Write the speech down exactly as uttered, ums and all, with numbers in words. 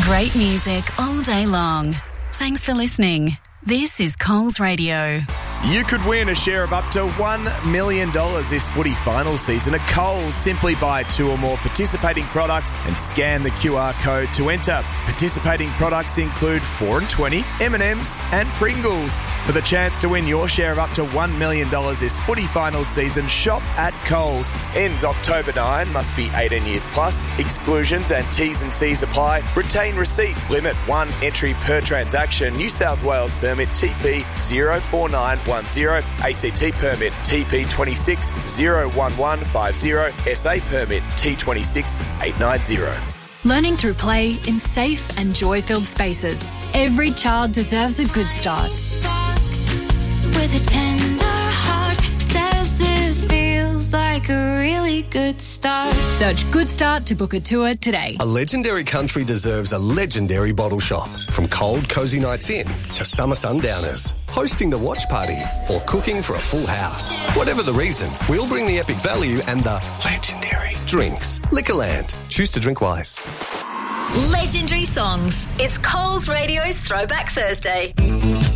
Great music all day long. Thanks for listening. This is Coles Radio. You could win a share of up to one million dollars this footy final season at Coles. Simply buy two or more participating products and scan the Q R code to enter. Participating products include four and twenty, M and M's and Pringles. For the chance to win your share of up to one million dollars this footy final season, shop at Coles. Ends October ninth, must be eighteen years plus. Exclusions and T's and C's apply. Retain receipt. Limit one entry per transaction. New South Wales permit T P zero four nine one zero, A C T permit T P two six zero one one five zero, S A permit T two six eight nine zero. Learning through play in safe and joy-filled spaces. Every child deserves a good start. With a tender heart, says this feels like a really good start. Search Good Start to book a tour today. A legendary country deserves a legendary bottle shop. From cold, cosy nights in to summer sundowners, hosting the watch party or cooking for a full house. Whatever the reason, we'll bring the epic value and the legendary drinks. Liquorland. Choose to drink wise. Legendary songs. It's Coles Radio's Throwback Thursday.